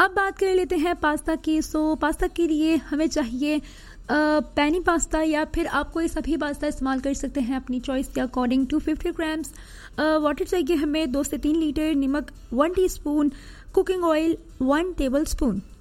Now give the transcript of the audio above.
अब बात कर लेते हैं पास्ता की। सो पास्ता के लिए हमें चाहिए पैनी पास्ता या फिर आप कोई सभी पास्ता इस्तेमाल कर सकते हैं अपनी चॉइस के अकॉर्डिंग। 250 ग्राम्स वाटर चाहिए हमें, 2 से 3 लीटर, नमक 1 teaspoon, cooking oil 1 table spoon.